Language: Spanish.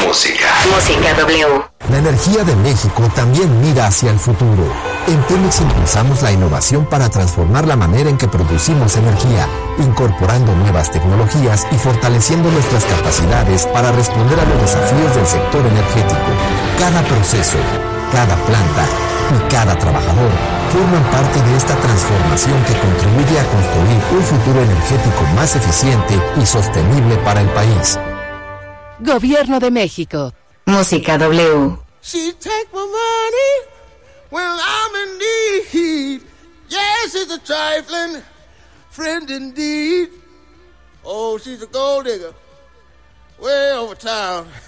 Música W. La energía de México también mira hacia el futuro. En Pemex impulsamos la innovación para transformar la manera en que producimos energía, incorporando nuevas tecnologías y fortaleciendo nuestras capacidades para responder a los desafíos del sector energético. Cada proceso, cada planta y cada trabajador forman parte de esta transformación que contribuye a construir un futuro energético más eficiente y sostenible para el país. Gobierno de México. Música W. She take my money when I'm in need. Yes, she's a trifling friend indeed. Oh, she's a gold digger way over town.